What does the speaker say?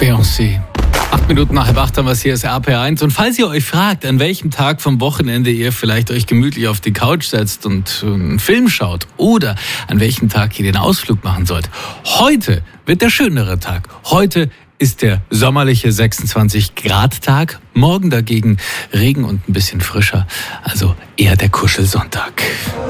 Beyoncé. 8 Minuten nach 7 haben wir es, hier ist RPR1. Und falls ihr euch fragt, an welchem Tag vom Wochenende ihr vielleicht euch gemütlich auf die Couch setzt und einen Film schaut oder an welchem Tag ihr den Ausflug machen sollt, heute wird der schönere Tag. Heute ist der sommerliche 26-Grad-Tag. Morgen dagegen Regen und ein bisschen frischer. Also eher der Kuschelsonntag.